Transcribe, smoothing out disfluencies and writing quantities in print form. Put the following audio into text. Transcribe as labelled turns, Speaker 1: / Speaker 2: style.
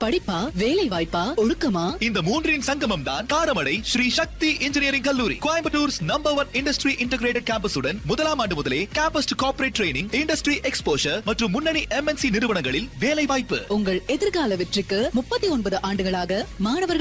Speaker 1: படிப்பா வேலை வாய்ப்பா ஒழுக்கமா?
Speaker 2: இந்த மூன்றின் சங்கமம் தான் காரமடை ஸ்ரீ சக்தி இன்ஜினியரிங் கல்லூரி. கோயம்புத்தூர்ஸ் நம்பர் 1 இண்டஸ்ட்ரி இன்டகிரேட்டட் கேம்பஸுடன் முதலாம் ஆண்டு முதலே campus to corporate training, industry exposure மற்றும் முன்னணி MNC நிறுவனங்களில் வேலை வாய்ப்பு.
Speaker 1: உங்கள் எதிர்கால வெற்றிக்கு 39 ஆண்டுகளாக மாணவர்கள்